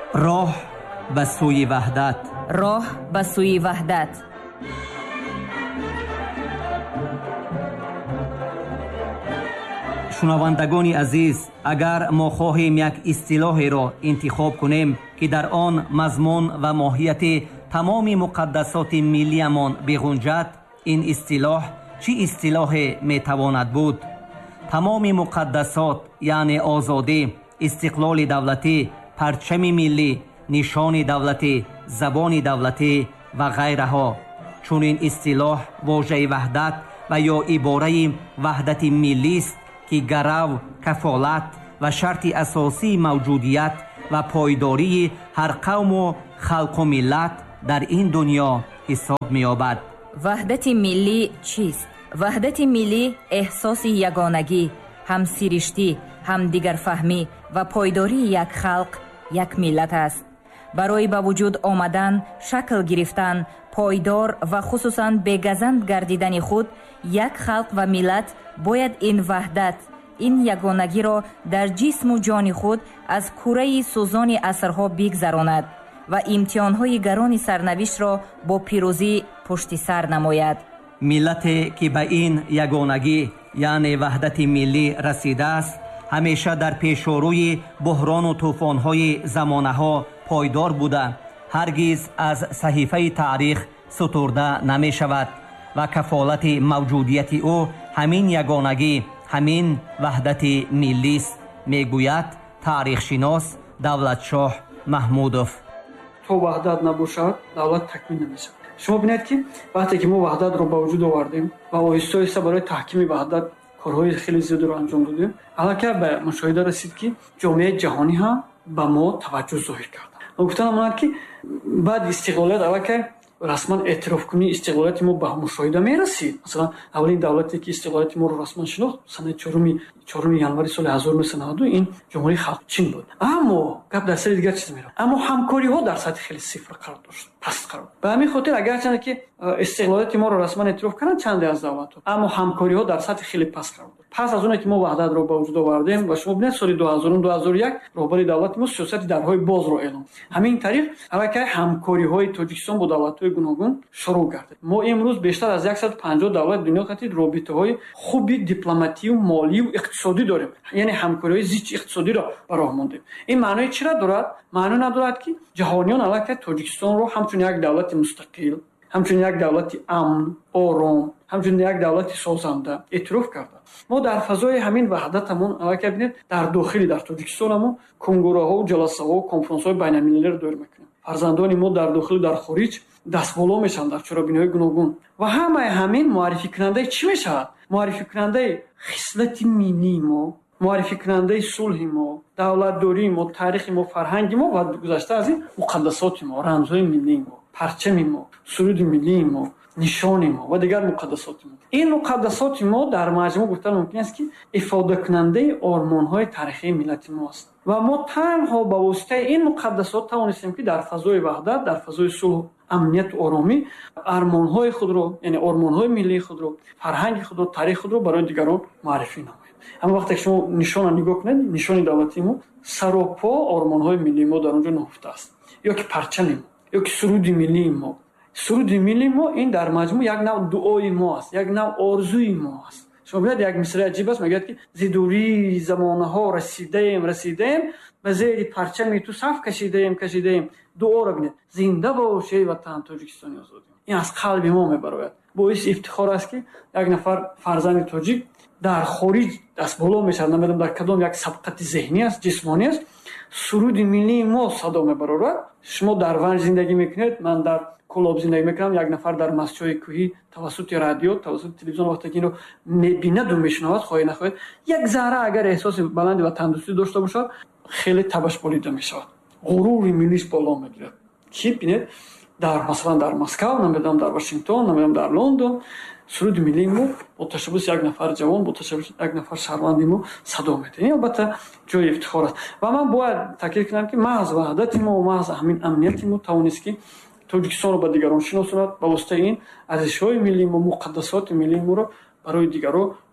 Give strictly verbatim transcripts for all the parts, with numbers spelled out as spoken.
роҳ ба сӯи ваҳдат. роҳ ба сӯи ваҳдат. шунавандагони азиз, агар мо хоҳем як истилоҳеро интихоб кунем ки дар он мазмун ва моҳияти тамоми муқаддасоти миллиямон бигунҷад, ин истилоҳ чӣ истилоҳе метавонад буд? тамоми муқаддасот яъне озодӣ, истиқлоли давлатӣ, парчами миллӣ, нишони давлатӣ, забони давлатӣ ва ғайраҳо. чунин истилоҳ вожаи ваҳдат ва ё ибораи ваҳдати миллист ки гарав, кафолат ва шарти асосии мавҷудият ва пойдории ҳар қавму халқу миллат дар ин дунё ҳисоб меёбад. ваҳдати миллӣ чист? ваҳдати миллӣ эҳсоси ягонагӣ, ҳамсириштӣ, ҳамдигарфаҳмӣ ва пойдории як халқ, як миллат аст. барои ба вуҷуд омадан, шакл гирифтан, пойдор ва хусусан бегазанд гардидани худ, як халқ ва миллат бояд ин ваҳдат, ин ягонагиро дар ҷисму ҷони худ аз кураи сӯзони асрҳо бигзаронад ва имтиҳонҳои гарони сарнавиштро бо пирӯзӣ пушти сар намояд. миллате ки ба ин ягонагӣ яъне ваҳдати миллӣ расидааст, ҳамеша дар пешорӯи буҳрону тӯфонҳои замонаҳо пойдор буда, ҳаргиз аз саҳифаи таърих сутурда намешавад ва кафолати мавҷудияти ӯ ҳамин ягонагӣ, ҳамин ваҳдати миллист, мегӯяд таърихшинос Давлатшоҳ Маҳмудов. то ваҳдат набошад, давлат такмил намешавад. шумо бинед ки вақте ки мо ваҳдатро ба вуҷуд овардем ва оҳиста оҳиста барои таҳкими ваҳдат корҳои хеле зиёдро анҷом додем, аллакай ба мушоҳида расид ки ҷомеаи ҷаҳонӣ ҳам ба мо таваҷҷӯҳ зоҳир карда. мо гуфтанам монад ки баъди истиқлолият аллакай расман эътирофкунии истиқлолияти мо ба мушоҳида мерасид. масалан, аввалин давлате ки истиқлолияти моро расман шинохт санаи чорум январи соли ҳазору нӯҳсад и наваду ин ҷумҳурии халқи чин буд. аммо гап дар сари дигар чиз меравад. аммо ҳамкориҳо дар сатҳи хеле сифр қарор дошт, паст қарор. ба ҳамин хотир агарчанде ки истиқлолияти моро расман эътироф карданд чанде аз давлатҳо, аммо ҳамкориҳо дар сатҳи хеле паст қарор дошт. пас аз оне ки мо ваҳдатро ба вуҷуд овардем ва шумо бинед соли дуҳазорум дуҳазору як роҳбари давлати мо сиёсати дарҳои бозро эълон. ҳамин тариқ аллакай ҳамкориҳои Тоҷикистон бо давлатҳои гуногун шурӯъ гардид. мо имрӯз бештар аз сад و панҷоҳ давлат дунё қатид робитаҳои хуби дипломатию, молию, иқтисодӣ дорем. яъне ҳамкориҳои зичи иқтисодиро ба роҳ мондем. ин маънои чиро дорад? маъно надорад ки ҷаҳониён аллакай Тоҷикистонро ҳамчун як давлати мустақил, ҳамчун як давлати амн, ором, ҳамчун як давлати созанда эътироф карданд. мо дар фазои ҳамин ваҳдатамон аллакай бинед дар дохили дар Тоҷикистонамон кунгураҳо, ҷаласаҳо, конференсҳои байналмилалиро дойр мекунем. фарзандони мо дар дохилу дар хориҷ дастболо мешаванд дар чорабиниҳои гуногун. ва ҳамаи ҳамин муаррификунандаи чӣ мешавад? муаррификунандаи хислати миллии мо, муаррификунандаи сулҳи мо, давлатдории мо, таърихи мо, фарҳанги мо ва гузашта аз ин муқаддасоти мо, рамзҳои миллии мо, парчами мо, суруди миллии мо, нишони мо ва дигар муқаддасоти мо. ин муқаддасоти мо дар маҷмӯъ гуфтан мумкин аст ки ифодакунандаи ормонҳои таърихии миллати мо аст. ва мо танҳо ба воситаи ин муқаддасот тавонистем ки дар фазои ваҳдат, дар фазои сулҳ, амнияту оромӣ армонҳои худро, яъне ормонҳои миллии худро, фарҳанги худро, таърихи худро барои дигарон муаррифӣ намоем. ҳама вақте ки шумо нишона нигоҳ кунед, нишони давлатии мо саропо ормонҳои миллии мо дар онҷо нофта аст, ё ки парчами мо, ё ки суруди миллии мо. суруди миллии мо ин дар маҷмӯъ як нав дуои мо аст, як нав орзуи мо аст. шумо бинед як мисраи аҷиб аст, мегӯяд ки зидурии замонаҳо расидаем расидаем ба зери парчами ту саф кашидаем кашидаем. дуоро бинед, зинда бош эй ватан, Тоҷикистони озодӣ. ин аз қалби мо мебарояд. боиси ифтихор аст ки як нафар фарзанди тоҷик дар хориҷ дастболо мешавад, намедонам дар кадом як сабқати зеҳнӣ аст, ҷисмонӣ аст, суруди миллии мо садо мебарорад. шумо дар Ванҷ зиндагӣ мекунед, ман дар Кӯлоб зиндагӣ мекунам, як нафар дар Мастчои кӯҳӣ тавассути радио, тавассути телевизион вақте ки инро мебинаду мешунавад, хоҳе нахоҳед, як зарра агар эҳсоси баланди ва тандурустӣ дошта бошад, хеле табаш болида мешавад, ғурури миллиш боло мегирад. ки бинед дар масалан дар Москав, намедонам дар Вашингтон, намедонам дар Лондон, суруди миллии мо бо ташаббуси як нафар ҷавон, бо ташаббуси як нафар шаҳрванди мо садо медиҳад. ин албатта ҷои ифтихор аст. ва ман бояд таъкид кунам ки маҳз ваҳдати мо, маҳз ҳамин амнияти мо тавонист ки Тоҷикистонро ба дигарон шиносонад, ба воситаи ин арзишҳои миллии мо, муқаддасоти миллии моро барои дигарон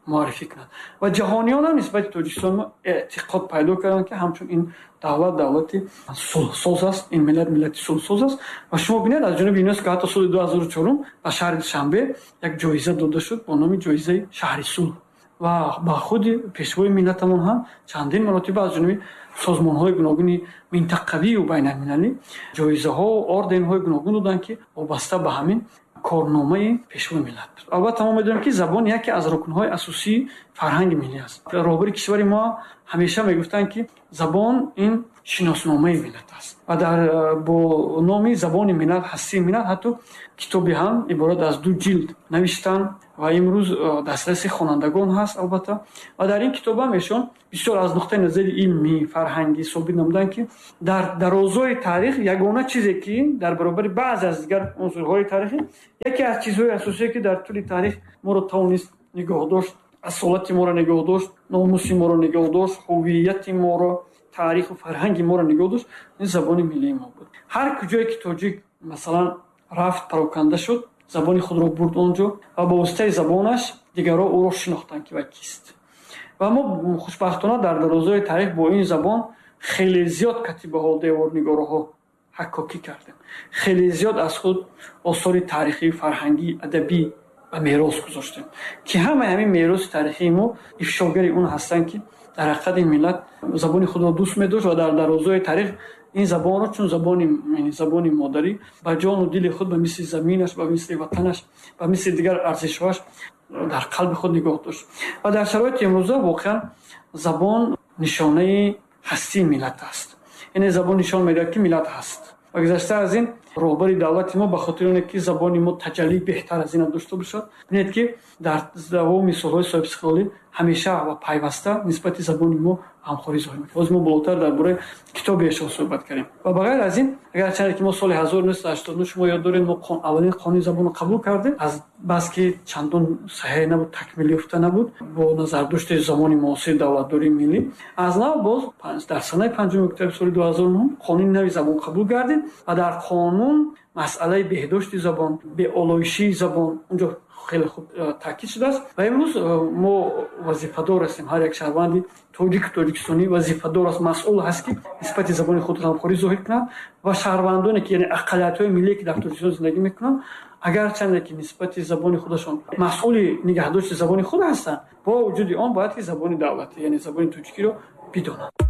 муаррифӣ кунад. Ва ҷаҳониён ҳам нисбати тоҷикистон эътиқод пайдо карданд ки ҳамчун ин давлат давлати сулҳсоз аст, ин миллат миллати сулҳсоз аст. Ва шумо бинед аз ҷониби юнеско ки ҳатто соли ду ҳазору чорум ба шаҳри Душанбе як ҷоиза дода шуд бо номи ҷоизаи шаҳри сулҳ. ва ба худи пешвои миллатамон ҳам чандин маротиба аз ҷониби созмонҳои гуногуни минтақавию байналмилалӣ ҷоизаҳо орденҳои гуногун доданд ки вобаста ба ҳамин корномаи пешвои миллат буд. албатта мо медонем ки забон яке аз рукнҳои асосии фарҳанги миллӣ аст. роҳбари кишвари мо ҳамеша мегуфтанд ки забон ин шиносномаи миллат аст ва дар бо номи забони миллат ҳастии миллат ҳатто китоби ҳам иборат аз ду ҷилд навиштанд ва имрӯз дастраси хонандагон ҳаст. албатта ва дар ин китоб ҳам эшон бисёр аз нуқтаи назари илмӣ фарҳангӣ собит намуданд ки дар дарозои таърих ягона чизе ки дар баробари баъзе аз дигар унсурҳои таърихӣ яке аз чизҳои асосие ки дар тӯли таърих моро тавонист нигоҳ дошт, асолати моро нигоҳ дошт, номуси моро нигоҳ дошт, ҳуввияти моро, таъриху фарҳанги моро нигоҳ дошт, ин забони миллии мо буд. ҳар куҷое ки тоҷик масалан рафт пароканда шуд, забони худро бурд онҷо ва бо воситаи забонаш дигарҳо ӯро шинохтанд ки вай кист. ва мо хушбахтона дар дарозои таърих бо ин забон хеле зиёд катибаҳо, деворнигораҳо ҳаккокӣ кардем. хеле зиёд аз худ осори таърихӣ, фарҳангӣ, адабӣ ва мерос гузоштем ки ҳамаи ҳамин мероси таърихии мо ифшогари он ҳастанд ки дар ҳақиқат ин миллат забони худро дӯст медошт ва дар дарозои таърих ин забонро чун забони забони модарӣ ба ҷону дили худ ба мисли заминаш, ба мисли ватанаш, ба мисли дигар арзишҳоаш дар қалби худ нигоҳ дошт. ва дар шароити имрӯза воқеан забон нишонаи ҳастии миллат аст. яъне забон нишон медиҳад ки миллат ҳаст. ва гузашта аз ин роҳбари давлати мо ба хотири оне ки забони мо таҷаллӣ беҳтар аз ин дошта бошад, бинед ки дар давоми солҳои соҳибистиқлолӣ ҳамеша ва пайваста нисбати забони мо ҳамхорӣ зоҳир мекунем. ҳозир мо болотар дар бораи китоби эшон суҳбат кардем. ва ба гайр аз ин агарчанде ки мо соли ҳазору нӯҳсад ҳаштоду нӯ шумо ёд доред мо аввалин қонуни забонро қабул кардем, аз бас ки чандон саҳеҳ набуд, такмилӣ ёфта набуд бо назардошти замони муосири давлатдории миллӣ. аз нав боз дар санаи панҷуми октябри соли ду ҳазору нӯ қонуни нави забон қабул гардид ва дар қонун масъалаи беҳдошти забон, беолоишии забон онҷо хеле хуб таъкид шудааст. ва имрӯз мо вазифадор ҳастем, ҳар як шаҳрванди тоҷику тоҷикистонӣ вазифадор аст, масъул ҳаст ки нисбати забони худ ғамхорӣ зоҳир кунад ва шаҳрвандоне ки яъне ақалиятҳои миллие ки дар тоҷикистон зиндагӣ мекунанд агарчанде ки нисбати забони худашон масъули нигаҳдошти забони худ ҳастанд, бо вуҷуди он бояд ки забони давлатӣ яъне забони тоҷикиро бидонанд.